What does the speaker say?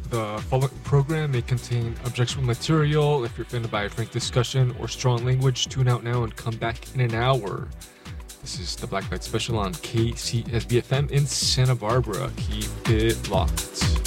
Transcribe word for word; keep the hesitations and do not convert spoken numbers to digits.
The following program may contain objectionable material. If you're offended by frank discussion or strong language, tune out now and come back in an hour. This is the Black Light Special on K C S B F M in Santa Barbara. Keep it locked.